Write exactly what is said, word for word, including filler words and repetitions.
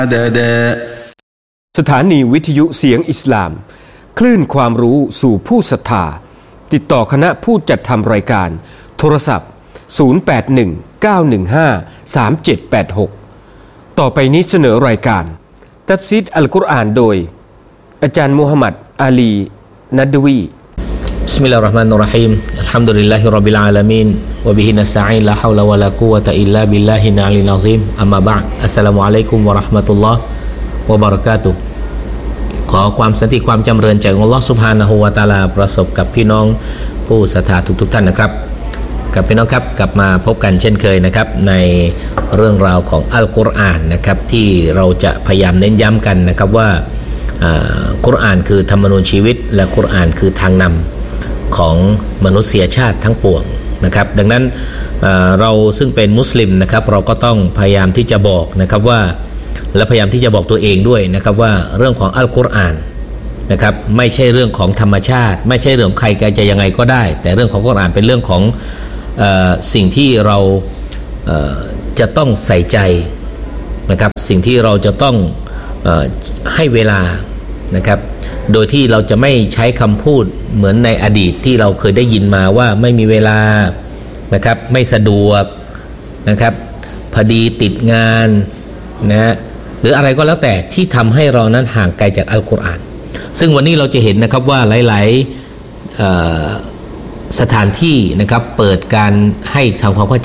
สถานีวิทยุเสียงอิสลามคลื่นความรู้สู่ผู้ศรัทธาติดต่อคณะผู้จัดทำรายการโทรศัพท์ศูนย์ แปด หนึ่ง เก้า หนึ่ง ห้า สาม เจ็ด แปด หกต่อไปนี้เสนอรายการตัฟซีรอัลกุรอานโดยอาจารย์มูฮัมหมัดอาลีนัดวีบิสมิลลาฮิรเราะห์มานิรเราะฮีมอัลฮัมดุลิลลาฮิร็อบบิลอาลามีนวะบิฮินัสตะอีนลาฮาวละวะลากุวะตะอิลลาบิลลาฮิลอะลีลอะซีมอัมมาบะอ์อัสสลามุอะลัยกุมวะเราะห์มะตุลลอฮ์วะบะเราะกาตุฮ์ขอความสันติความจำเริญจากอัลเลาะห์ซุบฮานะฮูวะตะอาลาประสบกับพี่น้องผู้ศรัทธาทุกๆท่านนะครับกับพี่น้องครับกลับมาพบกันเช่นเคยนะครับในเรื่องราวของอัลกุรอานนะครับที่เราจะพยายามเน้นย้ำกันนะครับว่ากุรอานคือธรรมนูญชีวิตและกุรอานคือทางนำของมนุษยชาติทั้งปวงนะครับดังนั้นเราซึ่งเป็นมุสลิมนะครับเราก็ต้องพยายามที่จะบอกนะครับว่าและพยายามที่จะบอกตัวเองด้วยนะครับว่าเรื่องของอัลกุรอานนะครับไม่ใช่เรื่องของธรรมชาติไม่ใช่เรื่องของใครจะยังไงก็ได้แต่เรื่องของกุรอานเป็นเรื่องของเอ่อสิ่งที่เราเอ่อจะต้องใส่ใจนะครับสิ่งที่เราจะต้องเอ่อให้เวลานะครับโดยที่เราจะไม่ใช้คำพูดเหมือนในอดีตที่เราเคยได้ยินมาว่าไม่มีเวลานะครับไม่สะดวกนะครับพอดีติดงานนะหรืออะไรก็แล้วแต่ที่ทำให้เรานั้นห่างไกลจากอัลกุรอานซึ่งวันนี้เราจะเห็นนะครับว่าหลายๆสถานที่นะครับเปิดการให้ทำความเข้าใจ